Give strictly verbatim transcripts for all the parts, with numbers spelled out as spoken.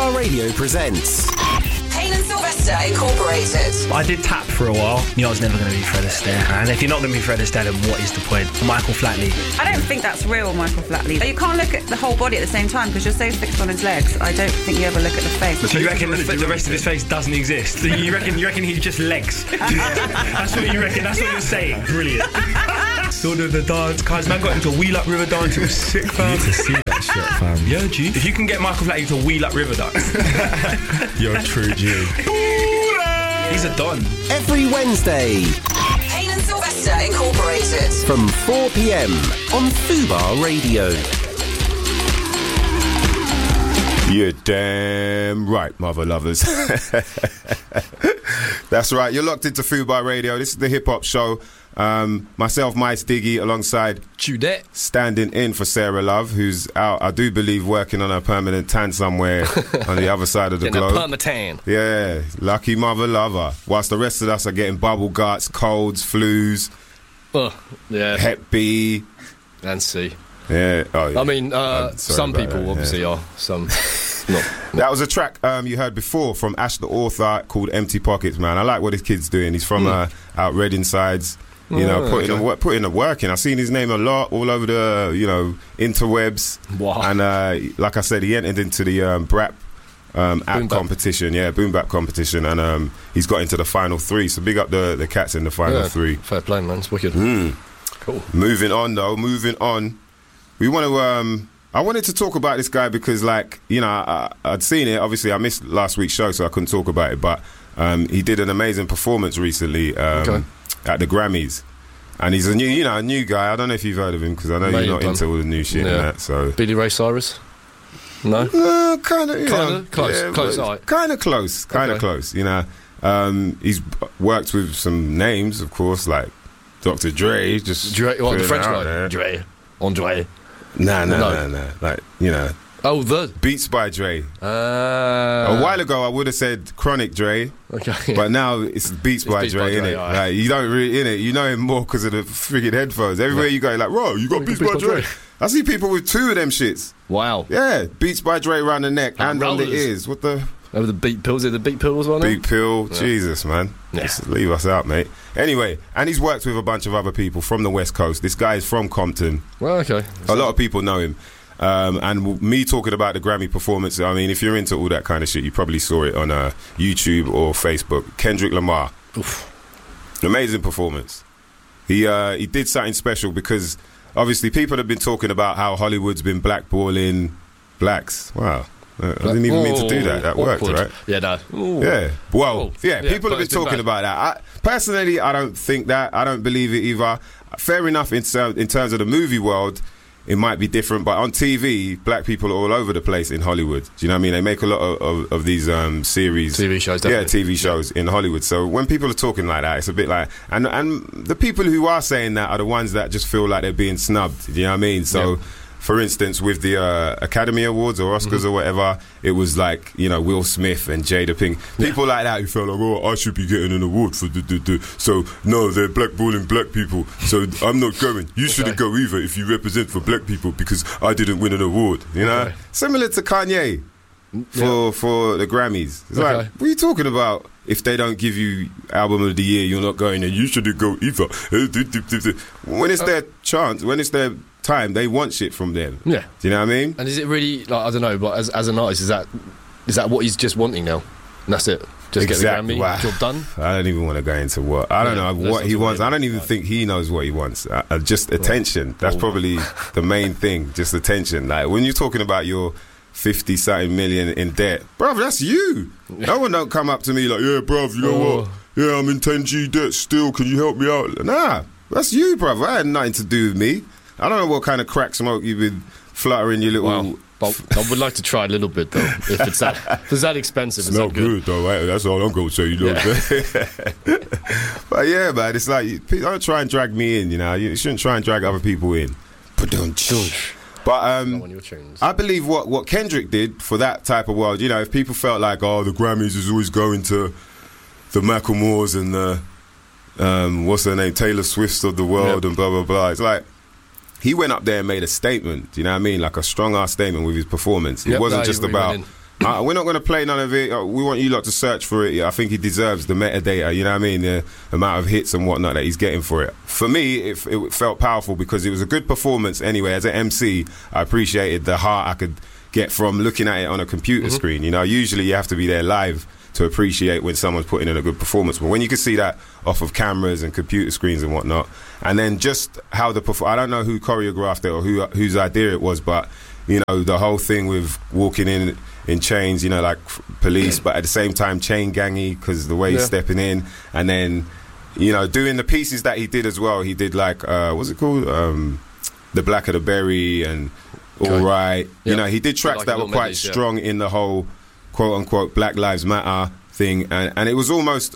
Fubar Radio presents Kane and Sylvester Incorporated. I did tap for a while. You know I was never going to be Fred Astaire. And if you're not going to be Fred Astaire, then what is the point? Michael Flatley. I don't think that's real, Michael Flatley. You can't look at the whole body at the same time because you're so fixed on his legs. I don't think you ever look at the face. So you reckon the, the rest of his face doesn't exist? You reckon you reckon he's just legs? That's what you reckon? That's what you're saying? Brilliant. Sort of the dance. Guys, man got into a Wheel Up River dance. It was sick, fam. You need to see that shit, fam. Yeah, G. If you can get Michael Flatley to Wheel Up River dance. You're a true G. He's a don. every Wednesday Kane and Sylvester Incorporated. from four p.m. on Fubar Radio. You're damn right, mother lovers. That's right, you're locked into Fubar Radio. This is the Hip Hop Show. Um, myself, Mice Diggy, alongside Tudette, standing in for Sarah Love, who's out, I do believe, working on a permanent tan somewhere on the other side of the getting globe. a permatan. Yeah, lucky mother lover. Whilst the rest of us are getting bubble guts, colds, flus, Oh, yeah, Hep B. and C. Yeah, oh, yeah. I mean, uh, I'm sorry some about people that, obviously yeah. are. Some not. That was a track um, you heard before from Ash the Author called Empty Pockets, man. I like what this kid's doing. He's from Mm. uh, out Reading sides. You know, Oh, putting okay. the, wo- putting the work in. I've seen his name a lot all over the, you know, interwebs. Wow. And uh, like I said, he entered into the um, Brap um, app Boom Bap. competition. Yeah, Boom Bap competition. And um, he's got into the final three. So big up the, the cats in the final Yeah, three. fair play, man. It's wicked. Mm. Cool. Moving on, though. Moving on. We want to... Um, I wanted to talk about this guy because, like, you know, I, I'd seen it. Obviously, I missed last week's show, so I couldn't talk about it. But um, he did an amazing performance recently um, Okay. at the Grammys. And he's a new, you know, a new guy. I don't know if you've heard of him because I know May you're have not into done. all the new shit Yeah. and that. So Billy Ray Cyrus? No? uh, kind of, Kinda? Close, close, alright. kind of close, kind of Okay. close. You know, um, he's worked with some names, of course, like Doctor Dre. Just Dre, what, putting the French it out guy? there. Dre. Andre. Nah, nah, No. nah, nah. Like, you know, Oh, the. Beats by Dre. Uh, A while ago, I would have said Chronic Dre, Okay. but now it's Beats by Beats Dre, by Dre, innit? alright. Like, you don't really, innit? You know him more because of the friggin' headphones. Everywhere you go, you're like, bro, you got Beats by Dre. I see people with two of them shits. Wow. Yeah, Beats by Dre around the neck and, And on the rollers. ears. What the Over the beat pills. Is it the beat pills one? beat pill? Jesus, man. Yeah. Just leave us out, mate. Anyway, and he's worked with a bunch of other people from the West Coast. This guy is from Compton. Well, okay. A lot of people know him. Um, and w- me talking about the Grammy performance, I mean, if you're into all that kind of shit, you probably saw it on uh, YouTube or Facebook. Kendrick Lamar. Oof. Amazing performance. He uh, he did something special because obviously people have been talking about how Hollywood's been blackballing blacks. Wow. Uh, I didn't even mean to do that. That worked, Awkward. right? Yeah, no. Ooh. Yeah. Well, Oh, yeah, yeah, people but have been it's been talking bad. about that. I, personally, I don't think that. I don't believe it either. Fair enough in, ter- in terms of the movie world, it might be different, but on T V, black people are all over the place in Hollywood. Do you know what I mean? They make a lot of, of, of these um, series. T V shows, Yeah, definitely. T V shows in Hollywood. So when people are talking like that, it's a bit like... And, and the people who are saying that are the ones that just feel like they're being snubbed. Do you know what I mean? So... Yeah. For instance, with the uh, Academy Awards or Oscars Mm-hmm. or whatever, it was like, you know, Will Smith and Jada Pinkett. People like that who felt like, oh, I should be getting an award for the, the, the. So, no, they're blackballing black people. So, I'm not going. You shouldn't go either if you represent for black people because I didn't win an award. You know? Okay. Similar to Kanye for, Yeah. for the Grammys. It's Okay. like, what are you talking about? If they don't give you Album of the Year, you're not going and you shouldn't go either. When it's their chance, when it's their time, they want shit from them. Yeah. Do you know what I mean? And is it really, like, I don't know, but as, as an artist, is that is that what he's just wanting now? And that's it? Just Exactly. get the Wow. Grammy, job done? I don't even want to go into what. I don't Yeah, know that's what he not wants. really I don't even right. think he knows what he wants. Uh, uh, just attention. That's Oh. probably the main thing. Just attention. Like when you're talking about your fifty something million in debt, bruv, that's you. No one don't come up to me like, yeah, bruv, you know Oh. what? Yeah, I'm in ten G debt still. Can you help me out? Nah, that's you, bruv. I had nothing to do with me. I don't know what kind of crack smoke you've been fluttering your little. Wow. But I would like to try a little bit, though. If it's that, if it's that expensive, it's Smell not good. good though, right? That's all I'm going to say. You know Yeah. what I'm saying? But yeah, man, it's like you- don't try and drag me in. You know, you shouldn't try and drag other people in. But But um, On your tunes. I believe what what Kendrick did for that type of world. You know, if people felt like, oh, the Grammys is always going to the Macklemores and the um, what's her name, Taylor Swifts of the world, Yep. and blah blah blah. It's like. He went up there and made a statement, you know what I mean? Like a strong-ass statement with his performance. It Yep, wasn't no, just he- he about went in. Uh, we're not going to play none of it. Uh, we want you lot to search for it. I think he deserves the metadata, you know what I mean? The amount of hits and whatnot that he's getting for it. For me, it, it felt powerful because it was a good performance anyway. As an M C, I appreciated the heart I could get from looking at it on a computer mm-hmm. screen. You know, usually you have to be there live to appreciate when someone's putting in a good performance. But when you can see that off of cameras and computer screens and whatnot, and then just how the perform- I don't know who choreographed it or who whose idea it was, but, you know, the whole thing with walking in in chains, you know, like police, but at the same time chain gangy because the way yeah. he's stepping in, and then, you know, doing the pieces that he did as well. He did like uh, what's it called, um, The Black of the Berry and okay. All Right. Yep. You know, he did tracks like that were quite medleys, strong yeah. in the whole quote unquote Black Lives Matter thing, and, and it was almost,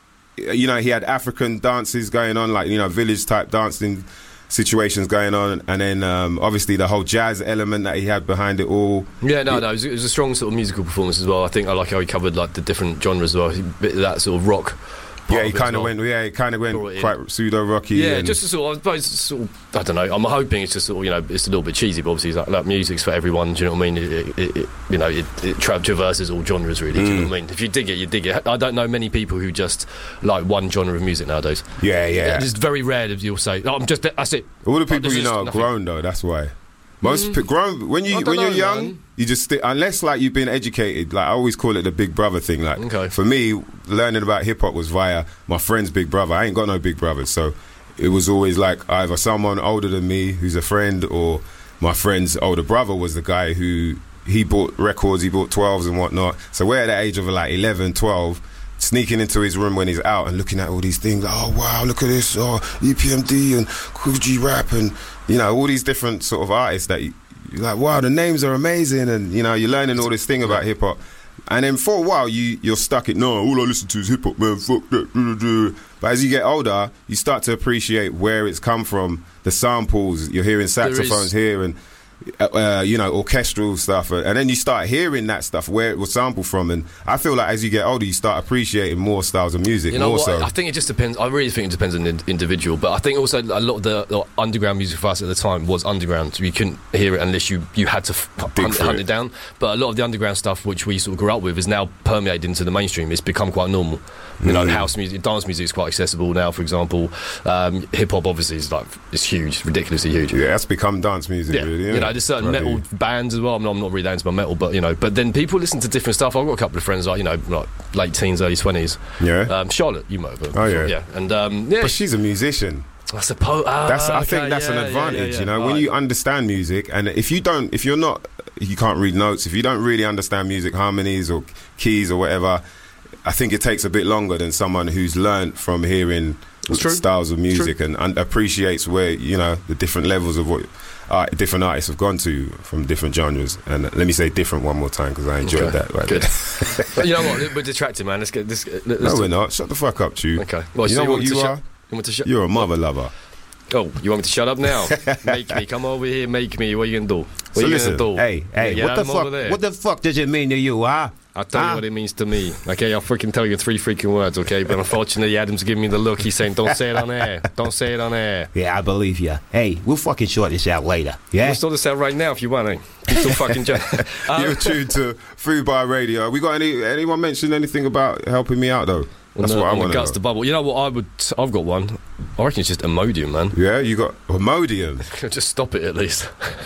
you know, he had African dances going on, like, you know, village type dancing situations going on, and then um, obviously the whole jazz element that he had behind it all. Yeah, no, no, it was, it was a strong sort of musical performance as well. I think I like how he covered like the different genres as well. He, bit of that sort of rock. Yeah, he kind of well. went. Yeah, he kind of went quite pseudo rocky. Yeah, and just to sort of, I suppose, sort of, I don't know. I'm hoping it's just sort of, you know, it's a little bit cheesy, but obviously, it's like, like music's for everyone. Do you know what I mean? It, it, it, you know, it, it tra- traverses all genres, really. Mm. Do you know what I mean? If you dig it, you dig it. I don't know many people who just like one genre of music nowadays. Yeah, yeah. It's very rare that you'll say, oh, "I'm just that's it." All the people you know are nothing. grown though. That's why. Most mm. grown when you when know, you're young, man. you just sti- unless like you've been educated. Like I always call it the big brother thing. Like okay. for me, learning about hip hop was via my friend's big brother. I ain't got no big brother, so it was always like either someone older than me who's a friend, or my friend's older brother was the guy who he bought records, he bought twelves and whatnot. So we're at the age of like eleven, twelve. Sneaking into his room when he's out and looking at all these things. Oh wow, look at this! Oh, E P M D and Cool G Rap and, you know, all these different sort of artists that you, you're like, wow, the names are amazing, and, you know, you're learning all this thing about hip hop. And then for a while, you you're stuck in, no, all I listen to is hip hop, man. Fuck that. But as you get older, you start to appreciate where it's come from. The samples, you're hearing saxophones here and. Uh, you know, orchestral stuff, and then you start hearing that stuff where it was sampled from, and I feel like as you get older you start appreciating more styles of music. You know more what? so. I think it just depends. I really think it depends on the individual, but I think also a lot of the, the underground music for us at the time was underground, so you couldn't hear it unless you, you had to f- hunt, hunt it. it down. But a lot of the underground stuff which we sort of grew up with is now permeated into the mainstream. It's become quite normal. You know, mm. house music, dance music is quite accessible now, for example. Um, hip hop obviously is like, it's huge, ridiculously huge. Yeah, that's become dance music, yeah. really. You know, there's certain Bloody. metal bands as well. I'm not, I'm not really that into my metal, but, you know, but then people listen to different stuff. I've got a couple of friends, like, you know, like late teens, early twenties. Yeah. Um, Charlotte, you might have. Oh, yeah. Yeah. And, um, yeah. But she's a musician. I suppose. Ah, that's. I okay, think that's yeah, an advantage, yeah, yeah, yeah. you know, right. when you understand music, and if you don't, if you're not, you can't read notes, if you don't really understand music harmonies or keys or whatever, I think it takes a bit longer than someone who's learnt from hearing styles of music and, and appreciates where, you know, the different levels of what uh, different artists have gone to from different genres. And let me say different one more time because I enjoyed okay. that right Good. there. But you know what? We're detracting, man. Let's get this. Let's no, we're not. Shut the fuck up, Chew. Okay. Well, you so know you what you are? are? Sh- you want to sh- You're a mother lover. Oh, you want me to shut up now? Make me. Come over here, make me. What are you going to do? What so are you listen, going to do? Hey, hey, yeah, what the fuck? What the fuck does it mean to you, huh? I'll tell huh? you what it means to me. Okay, I'll freaking tell you three freaking words, okay? But unfortunately, Adam's giving me the look. He's saying, don't say it on air. Don't say it on air. Yeah, I believe you. Hey, we'll fucking sort this out later. Yeah? We'll sort this out right now if you want, eh? You're still fucking j- um, You're tuned to Fubar Radio. We got any anyone mention anything about helping me out, though? That's the, what I want to know. Guts to bubble. You know what? I would. I've got one. I reckon it's just Imodium, man. Yeah, you got Imodium. Just stop it at least.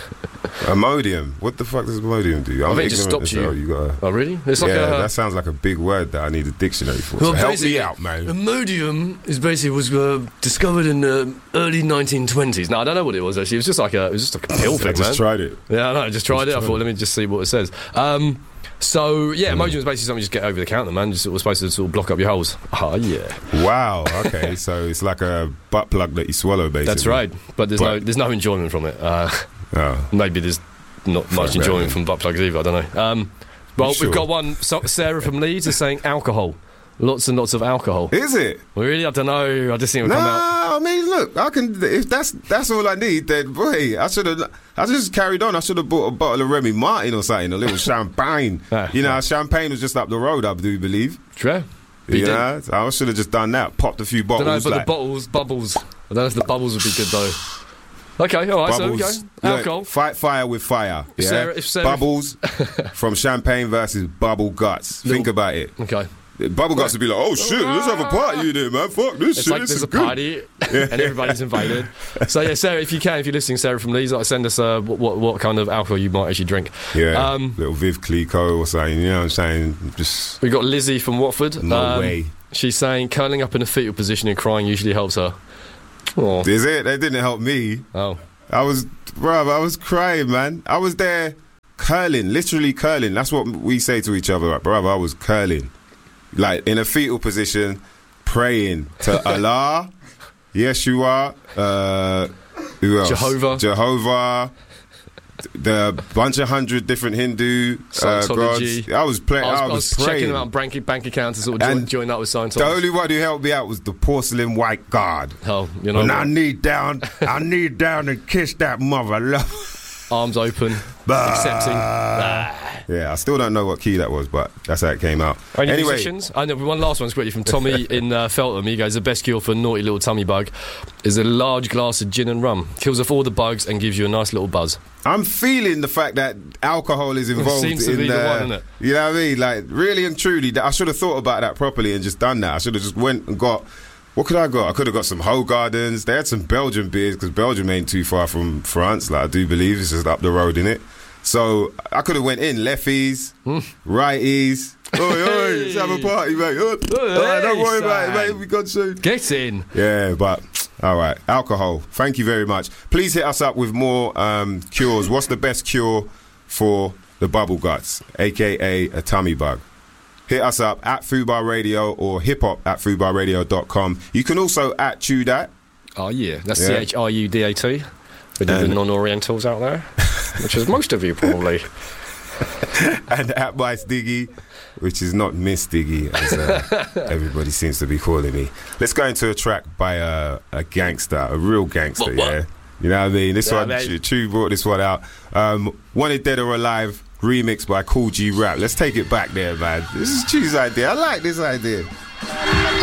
Imodium. What the fuck does Imodium do? I'm I think it just stops you. You gotta, oh really? It's yeah, like a, that sounds like a big word that I need a dictionary for. Well, so help me out, man. Imodium is basically was uh, discovered in the early nineteen twenties. No, I don't know what it was actually. It was just like a. It was just like a pill thing, I just man. tried it. Yeah, I know. I just tried just it. I thought, let me just see what it says. Um, So, yeah, mm. Imodium is basically something you just get over the counter, man. Just, it was supposed to sort of block up your holes. Oh, yeah. Wow, okay. So it's like a butt plug that you swallow, basically. That's right. But there's, but, no, there's no enjoyment from it. Uh, oh. Maybe there's not Fuck much enjoyment that, from butt plugs either. I don't know. Um, well, sure. We've got one. So, Sarah from Leeds is saying alcohol. Lots and lots of alcohol. Is it? Really? I don't know. I just think it would no, come out. I mean, look, I can. If that's that's all I need, then boy, I should have. I just carried on. I should have bought a bottle of Remy Martin or something, a little champagne. Ah, you know, ah. champagne was just up the road. I do believe. True. You know, I should have just done that. Popped a few bottles. I don't know, but like, the bottles, bubbles. I don't know if the bubbles would be good though. Okay, all right. Bubbles. So okay, alcohol. Look, fight fire with fire. Yeah? Sarah- if Sarah- Bubbles from Champagne versus Bubble Guts. Think about it. Okay. Bubble Guts would be like, oh shit, let's have a party in there, man. Fuck this It's shit. like this there's is a good. party and everybody's invited. So yeah, Sarah, if you can, if you're listening, Sarah from Leeds, like, send us uh, what, what what kind of alcohol you might actually drink. Yeah, Um, little Viv Clicquot or something. You know what I'm saying? Just We've got Lizzie from Watford. No Um, way. She's saying curling up in a fetal position and crying usually helps her. Oh, is it? That didn't help me. oh. I was, bruv, I was crying, man. I was there curling, literally curling. That's what we say to each other, like, bruv, I was curling. Like, in a fetal position, praying to Allah, Yeshua, uh, who else? Jehovah. Jehovah, the bunch of hundred different Hindu uh, Scientology. gods. I was, play- I was, I I was, was praying. checking them out bank, bank accounts and sort of join, And join up with Scientology. The only one who helped me out was the porcelain white god. Oh, you know When what? I knee down, I knee down and kiss that mother. Love. Arms open, accepting. Ah. Yeah, I still don't know what key that was, but that's how it came out. Any Anyway, musicians? I know one last one's quickly from Tommy in uh, Feltham. He goes, the best cure for a naughty little tummy bug is a large glass of gin and rum. Kills off all the bugs and gives you a nice little buzz. I'm feeling the fact that alcohol is involved seems to in be the uh, one, isn't it? You know what I mean? Like, really and truly, that I should have thought about that properly and just done that. I should have just went and got... What could I got? I could have got some Hoegaardens. They had some Belgian beers because Belgium ain't too far from France. Like I do believe it's just up the road, innit? So I could have went in lefties, righties. Oi, oi, let's have a party, mate. Oh, oh, don't worry about it, mate. We got soon. Get in. Yeah, but all right, alcohol. Thank you very much. Please hit us up with more um, cures. What's the best cure for the bubble guts, aka a tummy bug? Hit us up at Fubar Radio or hiphop at fubar radio dot com. You can also at Chew That. Oh, yeah. That's Yeah. C H R U D A T. For the And- non-Orientals out there, which is most of you probably. And at My Stiggy, which is not Miss Stiggy, as uh, everybody seems to be calling me. Let's go into a track by uh, a gangster, a real gangster, What, what? yeah? You know what I mean? This Yeah, one, mate. Chew brought this one out. Um, Wanted Dead or Alive, remixed by Cool G Rap. Let's take it back there, man. This is Chew's idea. I like this idea.